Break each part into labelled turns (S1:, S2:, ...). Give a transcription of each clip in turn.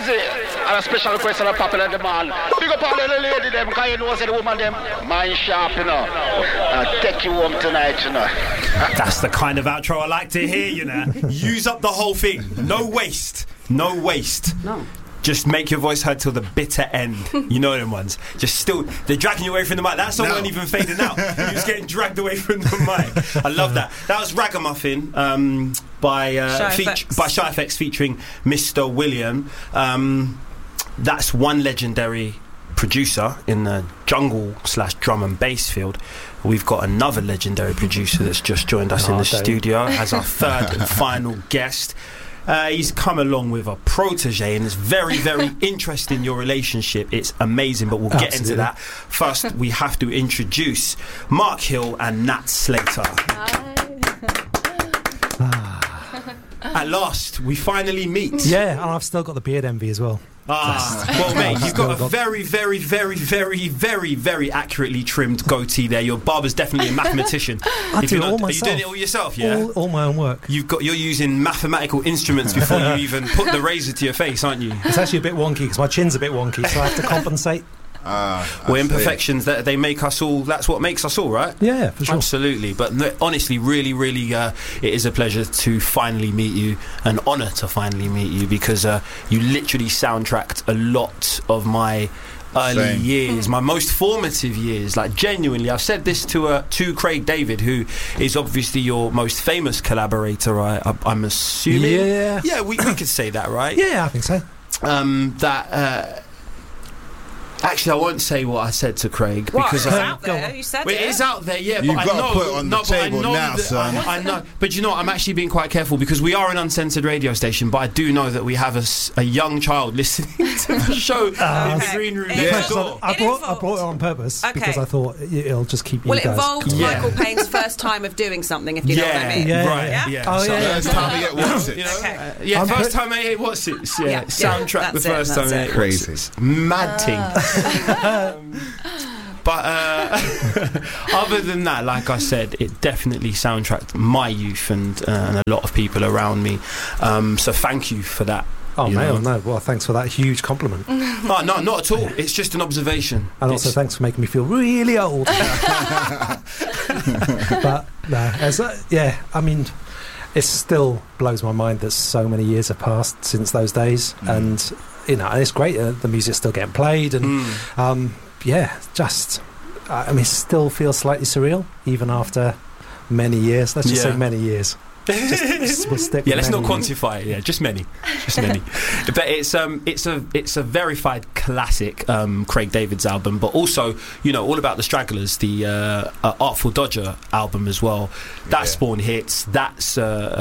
S1: Easy. And a special request on a popular demand. Big up all the lady them, because you know the woman them, mind sharp, you know. Take you home tonight, you know.
S2: That's the kind of outro I like to hear, you know. Use up the whole thing. No waste. No waste. No. Just make your voice heard till the bitter end. You know them ones. Just still, they're dragging you away from the mic. That song wasn't even fading out. You're just getting dragged away from the mic. I love that. That was Ragamuffin by Shy FX featuring Mr. William. That's one legendary producer in the jungle / drum and bass field. We've got another legendary producer that's just joined us in the studio as our third and final guest. He's come along with a protege, and it's very, very interesting, your relationship. It's amazing, but we'll get into that. First, we have to introduce Mark Hill and Nat Slater. At last, we finally meet.
S3: Yeah, and I've still got the beard envy as well.
S2: Well, mate, you've got a very, very, very, very, very, very accurately trimmed goatee there. Your barber's definitely a mathematician.
S3: I do it all myself.
S2: Are you doing it all yourself, yeah?
S3: All my own work.
S2: You're using mathematical instruments before you even put the razor to your face, aren't you?
S3: It's actually a bit wonky because my chin's a bit wonky, so I have to compensate.
S2: Well, imperfections, that they make us all. That's what makes us all, right?
S3: Yeah, for sure.
S2: Absolutely. But honestly, really, really, it is a pleasure to finally meet you, an honour to finally meet you, because you literally soundtracked a lot of my early years, my most formative years. Like, genuinely, I've said this to Craig David, who is obviously your most famous collaborator. I'm assuming. Yeah, we could say that, right?
S3: Yeah, I think so.
S2: Actually, I won't say what I said to Craig because
S4: it's out there. You said
S2: it is out there, yeah.
S5: You've
S2: but
S5: got
S2: I know,
S5: to put it on the table now, son.
S2: I know, but you know, I'm actually being quite careful because we are an uncensored radio station. But I do know that we have a young child listening to the show in the green room next door.
S3: I brought it on purpose because I thought it'll just keep you guys.
S4: Well, it involved Michael Payne's first time of doing something, if you know what I mean.
S5: First time I get What's It.
S2: First time I ate What's It. Yeah, soundtrack the first time I ate What's It. Mad thing. But other than that, like I said, it definitely soundtracked my youth and a lot of people around me. So thank you for that.
S3: Oh, no. Well, thanks for that huge compliment.
S2: Oh, no, not at all. It's just an observation.
S3: And also thanks for making me feel really old. But no, I mean, it still blows my mind that so many years have passed since those days, and you know, and it's great. The music's still getting played, and it still feels slightly surreal even after many years. Let's just say many years. We'll stick with
S2: let's
S3: many.
S2: not quantify it. Yeah, just many. But it's a verified classic, Craig David's album, but also, you know, all about the Stragglers, the Artful Dodger album as well. That spawned hits. That's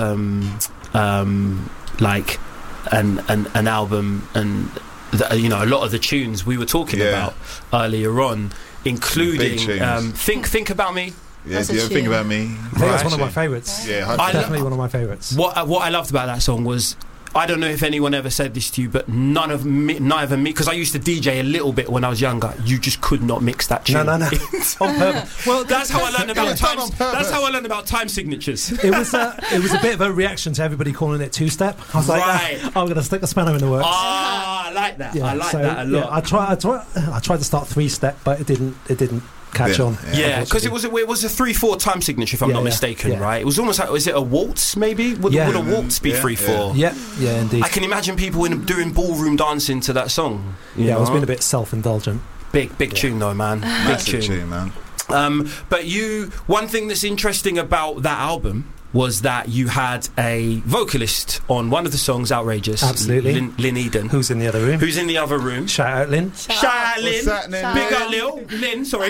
S2: like an album, and you know, a lot of the tunes we were talking about earlier on, including Think About Me.
S5: Yeah, Think About Me.
S3: I think that's one of my favourites.
S5: Yeah,
S3: definitely one of my favourites.
S2: What I loved about that song was, I don't know if anyone ever said this to you, but neither me, because I used to DJ a little bit when I was younger. You just could not mix that tune.
S3: No. On purpose.
S2: Well, that's how I learned about time. That's how I learned about time signatures.
S3: It was a bit of a reaction to everybody calling it two-step. I was like, I'm going to stick a spanner in the works.
S2: I like that. I like that a lot.
S3: Yeah, I tried to start three-step, but it didn't catch on.
S2: Yeah, because it was a 3/4 time signature, if I'm not mistaken, right? It was almost like, was it a waltz maybe? Would a waltz be 3/4?
S3: Yeah, indeed.
S2: I can imagine people doing ballroom dancing to that song.
S3: I was being a bit self-indulgent.
S2: Big tune though, man.
S5: Massive tune, man.
S2: But one thing that's interesting about that album was that you had a vocalist on one of the songs, Outrageous.
S3: Absolutely.
S2: Lynn Eden.
S3: Who's in the other room. Shout out, Lynn.
S2: Shout out, Lynn. Big up, Lynn, sorry.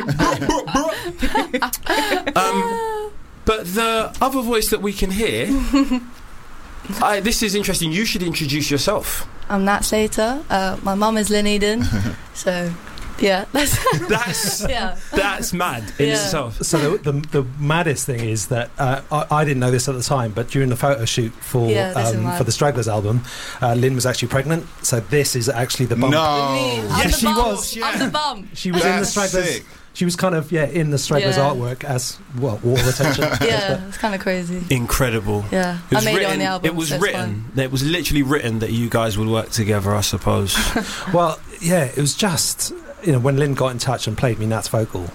S2: But the other voice that we can hear, this is interesting. You should introduce yourself.
S6: I'm Nat Slater. My mum is Lynn Eden. So, Yeah,
S2: That's mad in itself.
S3: So the maddest thing is that I didn't know this at the time, but during the photo shoot for the Stragglers album, Lynn was actually pregnant. So this is actually the bump.
S5: No.
S3: Yes, she was.
S6: I'm the bum.
S3: She was in the Stragglers.
S5: Sick.
S3: She was kind of in the Stragglers artwork as water retention.
S6: Yeah, it's kind of crazy.
S2: Incredible.
S6: Yeah, I made it on the album.
S2: It was
S6: so
S2: written. It was literally written that you guys would work together, I suppose.
S3: Well, yeah, it was just when Lynn got in touch and played me Nat's vocal,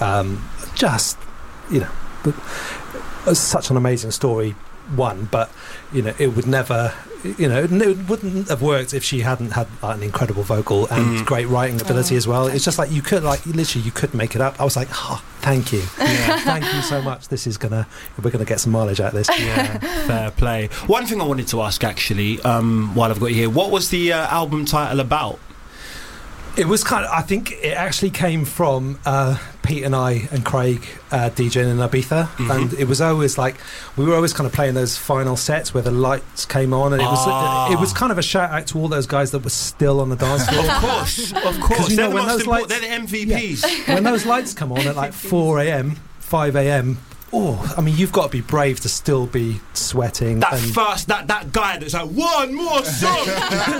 S3: it was such an amazing story. But it would never. It wouldn't have worked if she hadn't had an incredible vocal and great writing ability as well. It's just like you could you couldn't make it up. I was like, thank you, thank you so much. We're gonna get some mileage out of this.
S2: Yeah, fair play. One thing I wanted to ask actually, while I've got you here, what was the album title about?
S3: It was I think it actually came from Pete and I and Craig DJing in Ibiza, and it was always we were always kind of playing those final sets where the lights came on, and it was kind of a shout out to all those guys that were still on the dance floor.
S2: Of course,
S3: they're the
S2: MVPs.
S3: Yeah. When those lights come on at 4 a.m, 5 a.m. You've got to be brave to still be sweating.
S2: That guy that's like, one more song,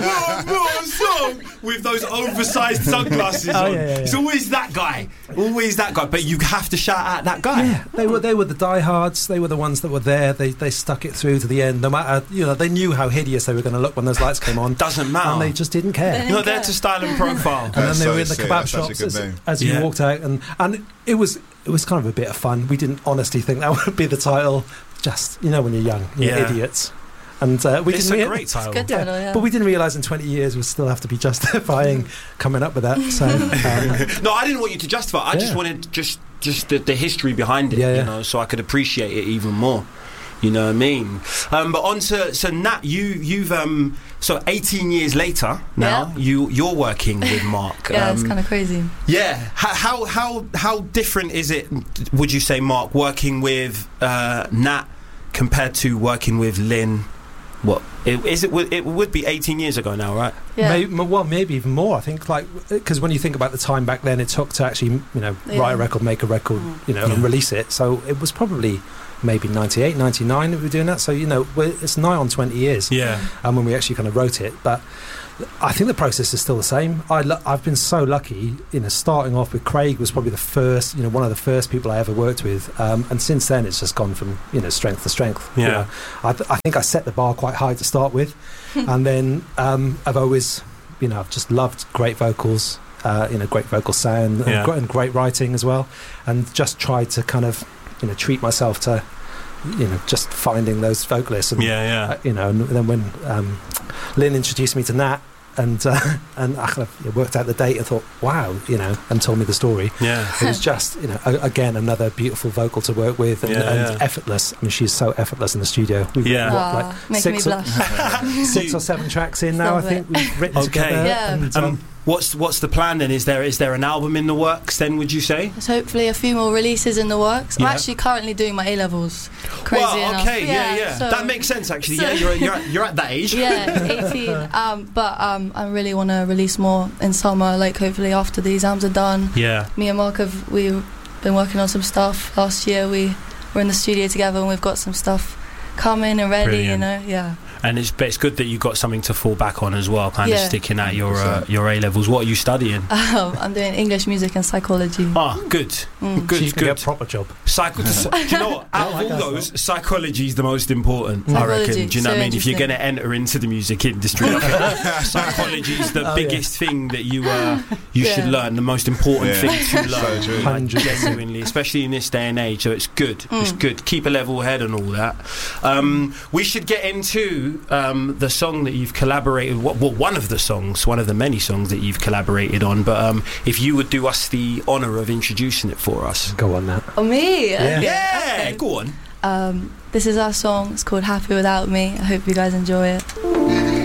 S2: with those oversized sunglasses on.
S3: Yeah.
S2: It's always that guy, but you have to shout out that guy.
S3: Yeah, they were the diehards. They were the ones that were there. They stuck it through to the end. No matter, they knew how hideous they were going to look when those lights came on.
S2: Doesn't matter.
S3: And they just didn't care.
S2: You're there to style and profile.
S3: And then they were in the kebab shops as you walked out, and it was kind of a bit of fun. We didn't honestly think that would be the title. Just when you're young, you're idiots. And
S2: it's a great title.
S6: It's a good title, yeah.
S3: But we didn't realise in 20 years we'd still have to be justifying coming up with that. So
S2: no, I didn't want you to justify. I just wanted just the history behind it, so I could appreciate it even more. You know what I mean? But on to Nat, you've so 18 years later now, you're working with Mark.
S6: Yeah, it's kind of crazy.
S2: Yeah, how different is it? Would you say, Mark, working with Nat compared to working with Lynn? What it would be 18 years ago now, right?
S3: Yeah. Maybe even more. I think because when you think about the time back then, it took to actually write a record, make a record, and release it. So it was probably maybe 98, 99 that we were doing that. So it's nigh on 20 years.
S2: Yeah.
S3: When we actually kind of wrote it, but I think the process is still the same. I've been so lucky. Starting off with Craig was probably the first, one of the first people I ever worked with, and since then it's just gone from strength to strength.
S2: Yeah.
S3: I think I set the bar quite high to start with, and then I've always, I've just loved great vocals, great vocal sound, and great writing as well, and just tried to kind of treat myself to just finding those vocalists, and and then when Lynn introduced me to Nat, and I kind of worked out the date and thought, wow, and told me the story.
S2: Yeah,
S3: it was just again another beautiful vocal to work with, and effortless. I mean, she's so effortless in the studio.
S6: We've making me blush.
S3: 6 or 7 tracks in now. I think we've written together.
S6: Yeah.
S3: And,
S2: What's the plan then? Is there an album in the works then, would you say?
S6: There's hopefully a few more releases in the works. I'm actually currently doing my A-levels. Crazy enough.
S2: Yeah. So, that makes sense actually. You're at that age.
S6: Yeah, 18. But I really want to release more in summer, hopefully after the exams are done.
S2: Yeah.
S6: Me and Mark we've been working on some stuff. Last year we were in the studio together and we've got some stuff coming and ready,
S2: Brilliant. And it's good that you got something to fall back on as well, kind of sticking at your A-levels. What are you studying?
S6: I'm doing English, music and psychology.
S2: Good. Good.
S3: She can get a proper job.
S2: Do you know what? Out of all those, psychology is the most important, I reckon. Do you know what I mean? If you're going to enter into the music industry, psychology is the biggest thing that you should learn, the most important thing to learn. Genuinely, especially in this day and age. So it's good. It's good. Keep a level head and all that. We should get into the song that you've collaborated, one of the many songs that you've collaborated on, but if you would do us the honour of introducing it for us.
S3: Go on, Nat.
S6: Oh, me?
S2: Yeah, go on.
S6: This is our song. It's called Happy Without Me. I hope you guys enjoy it.